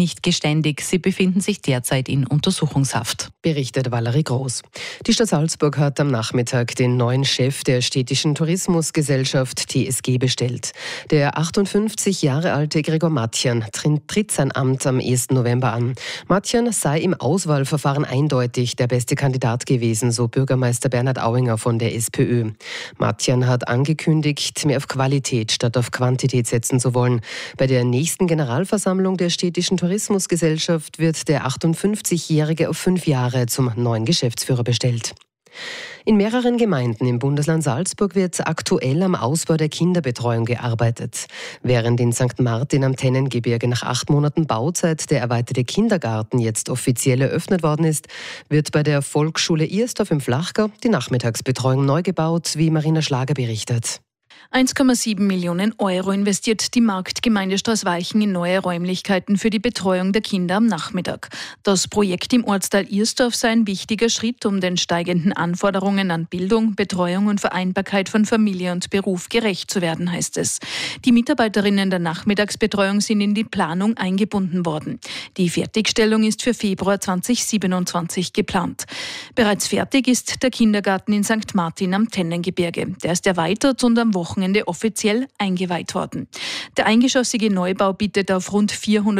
nicht geständig. Sie befinden sich derzeit in Untersuchungshaft. Berichtet Valerie Groß. Die Stadt Salzburg hat am Nachmittag den neuen Chef der städtischen Tourismusgesellschaft TSG bestellt. Der 58 Jahre alte Gregor Matjan tritt sein Amt am 1. November an. Matjan sei im Auswahlverfahren eindeutig der beste Kandidat gewesen, so Bürgermeister Bernhard Auinger von der SPÖ. Matjan hat angekündigt, mehr auf Qualität statt auf Quantität setzen zu wollen. Bei der nächsten Generalversammlung der städtischen Tourismusgesellschaft wird der 58-Jährige auf 5 Jahre zum neuen Geschäftsführer bestellt. In mehreren Gemeinden im Bundesland Salzburg wird aktuell am Ausbau der Kinderbetreuung gearbeitet. Während in St. Martin am Tennengebirge nach 8 Monaten Bauzeit der erweiterte Kindergarten jetzt offiziell eröffnet worden ist, wird bei der Volksschule Irsdorf im Flachgau die Nachmittagsbetreuung neu gebaut, wie Marina Schlager berichtet. 1,7 Millionen Euro investiert die Marktgemeinde Straßwalchen in neue Räumlichkeiten für die Betreuung der Kinder am Nachmittag. Das Projekt im Ortsteil Irsdorf sei ein wichtiger Schritt, um den steigenden Anforderungen an Bildung, Betreuung und Vereinbarkeit von Familie und Beruf gerecht zu werden, heißt es. Die Mitarbeiterinnen der Nachmittagsbetreuung sind in die Planung eingebunden worden. Die Fertigstellung ist für Februar 2027 geplant. Bereits fertig ist der Kindergarten in St. Martin am Tennengebirge. Der ist erweitert und am Wochenende offiziell eingeweiht worden. Der eingeschossige Neubau bietet auf rund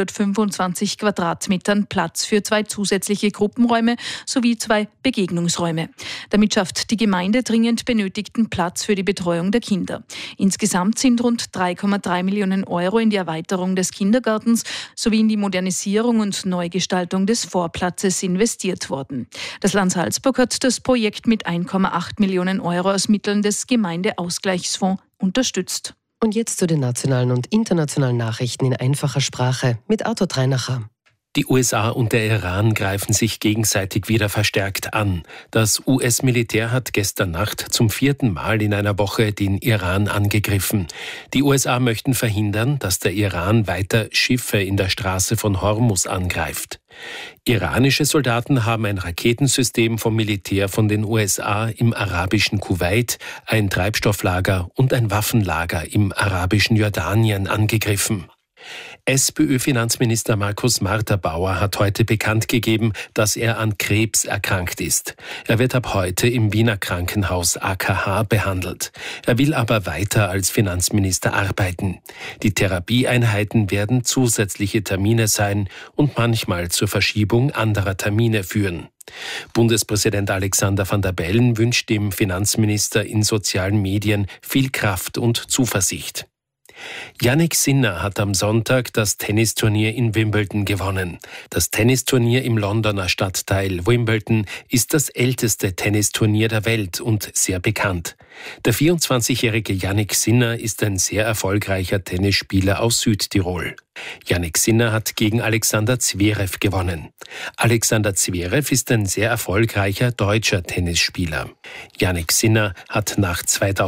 425 Quadratmetern Platz für 2 zusätzliche Gruppenräume sowie 2 Begegnungsräume. Damit schafft die Gemeinde dringend benötigten Platz für die Betreuung der Kinder. Insgesamt sind rund 3,3 Millionen Euro in die Erweiterung des Kindergartens sowie in die Modernisierung und Neugestaltung des Vorplatzes investiert worden. Das Land Salzburg hat das Projekt mit 1,8 Millionen Euro aus Mitteln des Gemeindeausgleichsfonds unterstützt. Und jetzt zu den nationalen und internationalen Nachrichten in einfacher Sprache mit Arthur Treinacher. Die USA und der Iran greifen sich gegenseitig wieder verstärkt an. Das US-Militär hat gestern Nacht zum 4. Mal in einer Woche den Iran angegriffen. Die USA möchten verhindern, dass der Iran weiter Schiffe in der Straße von Hormuz angreift. Iranische Soldaten haben ein Raketensystem vom Militär von den USA im arabischen Kuwait, ein Treibstofflager und ein Waffenlager im arabischen Jordanien angegriffen. SPÖ-Finanzminister Markus Marter-Bauer hat heute bekannt gegeben, dass er an Krebs erkrankt ist. Er wird ab heute im Wiener Krankenhaus AKH behandelt. Er will aber weiter als Finanzminister arbeiten. Die Therapieeinheiten werden zusätzliche Termine sein und manchmal zur Verschiebung anderer Termine führen. Bundespräsident Alexander Van der Bellen wünscht dem Finanzminister in sozialen Medien viel Kraft und Zuversicht. Jannik Sinner hat am Sonntag das Tennisturnier in Wimbledon gewonnen. Das Tennisturnier im Londoner Stadtteil Wimbledon ist das älteste Tennisturnier der Welt und sehr bekannt. Der 24-jährige Jannik Sinner ist ein sehr erfolgreicher Tennisspieler aus Südtirol. Jannik Sinner hat gegen Alexander Zverev gewonnen. Alexander Zverev ist ein sehr erfolgreicher deutscher Tennisspieler. Jannik Sinner hat nach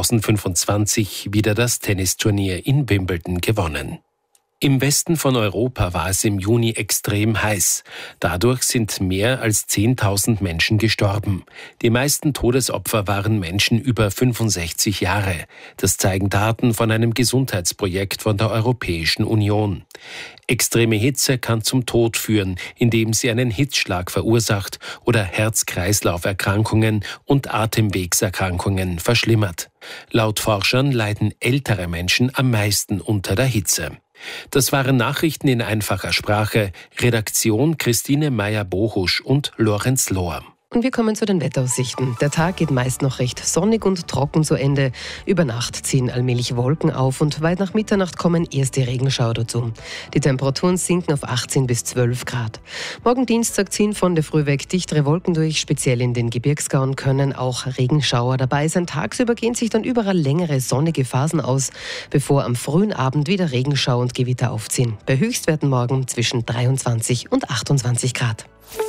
2025 wieder das Tennisturnier in Wimbledon gewonnen. Im Westen von Europa war es im Juni extrem heiß. Dadurch sind mehr als 10.000 Menschen gestorben. Die meisten Todesopfer waren Menschen über 65 Jahre. Das zeigen Daten von einem Gesundheitsprojekt von der Europäischen Union. Extreme Hitze kann zum Tod führen, indem sie einen Hitzschlag verursacht oder Herz-Kreislauf-Erkrankungen und Atemwegserkrankungen verschlimmert. Laut Forschern leiden ältere Menschen am meisten unter der Hitze. Das waren Nachrichten in einfacher Sprache. Redaktion Christine Meyer-Bohusch und Lorenz Lohr. Und wir kommen zu den Wetteraussichten. Der Tag geht meist noch recht sonnig und trocken zu Ende. Über Nacht ziehen allmählich Wolken auf und weit nach Mitternacht kommen erste Regenschauer dazu. Die Temperaturen sinken auf 18 bis 12 Grad. Morgen Dienstag ziehen von der Früh weg dichtere Wolken durch. Speziell in den Gebirgsgauen können auch Regenschauer dabei sein. Tagsüber gehen sich dann überall längere sonnige Phasen aus, bevor am frühen Abend wieder Regenschauer und Gewitter aufziehen. Bei Höchstwerten morgen zwischen 23 und 28 Grad.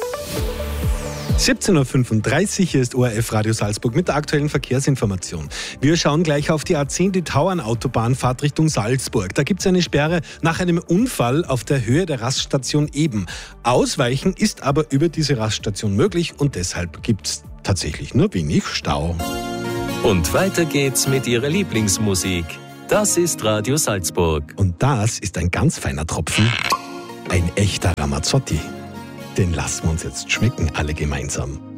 17.35 Uhr, hier ist ORF Radio Salzburg mit der aktuellen Verkehrsinformation. Wir schauen gleich auf die A10, die Tauernautobahn-Fahrt Richtung Salzburg. Da gibt es eine Sperre nach einem Unfall auf der Höhe der Raststation Eben. Ausweichen ist aber über diese Raststation möglich und deshalb gibt es tatsächlich nur wenig Stau. Und weiter geht's mit Ihrer Lieblingsmusik. Das ist Radio Salzburg. Und das ist ein ganz feiner Tropfen. Ein echter Ramazzotti. Den lassen wir uns jetzt schmecken, alle gemeinsam.